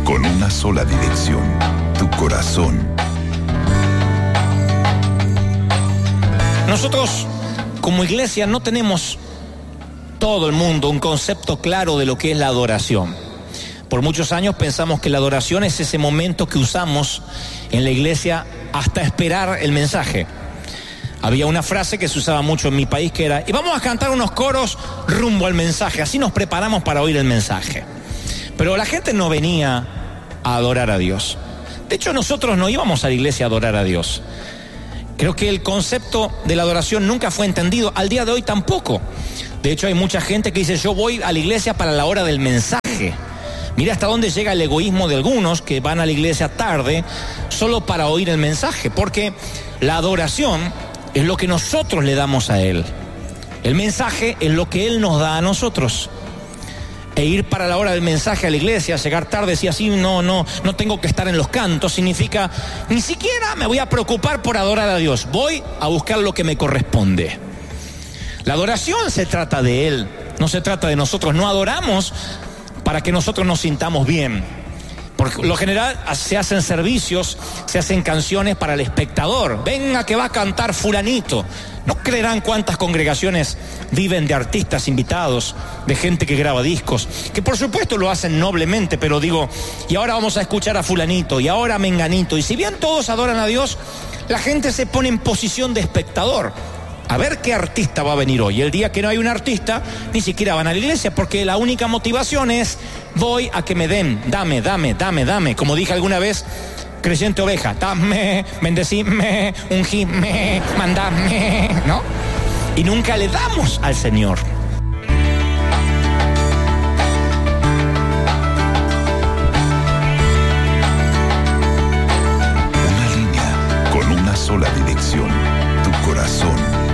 con una sola dirección, tu corazón. Nosotros, como iglesia, no tenemos todo el mundo un concepto claro de lo que es la adoración. Por muchos años pensamos que la adoración es ese momento que usamos en la iglesia hasta esperar el mensaje. Había una frase que se usaba mucho en mi país que era: y vamos a cantar unos coros rumbo al mensaje, así nos preparamos para oír el mensaje. Pero la gente no venía a adorar a Dios. De hecho, nosotros no íbamos a la iglesia a adorar a Dios. Creo que el concepto de la adoración nunca fue entendido, al día de hoy tampoco. De hecho, hay mucha gente que dice: yo voy a la iglesia para la hora del mensaje. Mira hasta dónde llega el egoísmo de algunos que van a la iglesia tarde solo para oír el mensaje, porque la adoración es lo que nosotros le damos a Él. El mensaje es lo que Él nos da a nosotros. E ir para la hora del mensaje a la iglesia, llegar tarde, si así no tengo que estar en los cantos, significa ni siquiera me voy a preocupar por adorar a Dios, voy a buscar lo que me corresponde. La adoración se trata de Él, no se trata de nosotros. No adoramos para que nosotros nos sintamos bien. Por lo general se hacen servicios, se hacen canciones para el espectador. Venga que va a cantar fulanito. No creerán cuántas congregaciones viven de artistas invitados, de gente que graba discos, que por supuesto lo hacen noblemente, pero digo, y ahora vamos a escuchar a fulanito, y ahora a menganito. Y si bien todos adoran a Dios, la gente se pone en posición de espectador. A ver qué artista va a venir hoy. El día que no hay un artista, ni siquiera van a la iglesia, porque la única motivación es: voy a que me den, dame. Como dije alguna vez, creyente oveja, dame, bendecime, ungime, mandame, ¿no? Y nunca le damos al Señor. Una línea con una sola dirección, tu corazón.